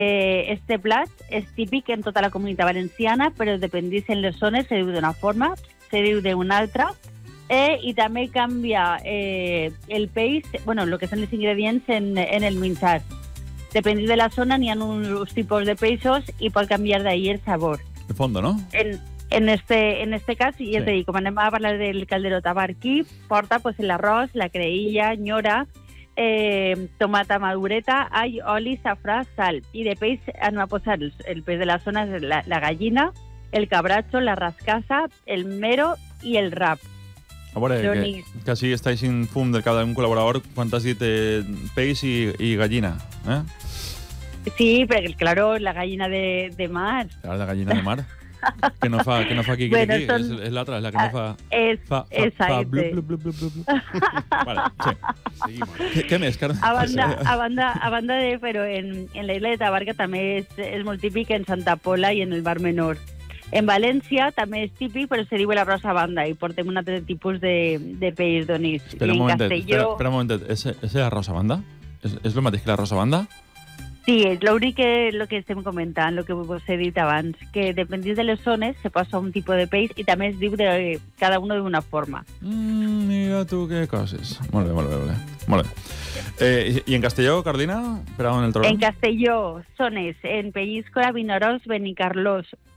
Este plat és típic en tota la Comunitat Valenciana, però dependís en les zones, se diu d'una forma, se diu d'una altra, i també canvia el peix, bueno, el que són els ingredients en el menjar. Dependís de la zona, n'hi ha uns tipus de peixos i pot canviar d'ahí el sabor. De fondo, no? En este cas, i ja t'he dit, com anem a parlar del calderó tabarquí, porta pues, l'arròs, la creïlla, nyora, tomata madureta, all, oli, safrà, sal. I de peix anem a posar el peix de la zona, la gallina, el cabracho, la rascassa, el mero i el rap. A veure, que així està així fum del cap d'un col·laborador quan t'has dit peix i gallina, eh? Sí, perquè, claro, la gallina de mar. Claro, la gallina de mar. Que no fa aquí, bueno, és l'altra, és la que no fa... Fa blup, blup, blup, blup. Vale, sí. Què més, Carme? A banda de... Però en la isla de Tabarca també és molt típic en Santa Pola i en el Bar Menor. En València també és típic, però se diu l'arròs a banda i portem un altre tipus de peix donís. Espera un momentet, és l'arròs a banda? És el mateix que l'arròs a banda? Sí, és l'únic que estem comentant, el que us he dit abans, que depenent de les zones se posa un tipus de peix i també es diu de cada una d'una forma. Mira tu què coses. Molt bé. I en Castelló, Carolina? Per on el trobem? En Castelló, zones, en Penyíscola, Vinaròs, Benicarló.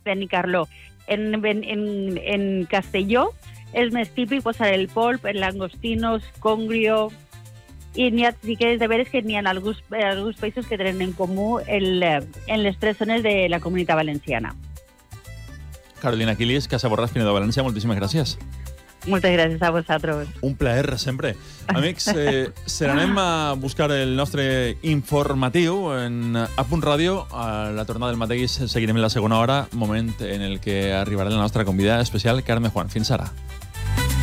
En Castelló és més típic posar el polp, el langostinos, congrio... I sí que és de veres que n'hi ha alguns països que tenen en comú en les tres zones de la Comunitat Valenciana. Carolina Quilis, Casa Borràs, Pinet de València, moltíssimes gràcies. Moltes gràcies a vosaltres. Un plaer, sempre. Amics, se n'anem a buscar el nostre informatiu en A Punt Ràdio. A la tornada del mateix seguirem en la segona hora, moment en el que arribarà la nostra convidada especial, Carme Juan. Fins ara.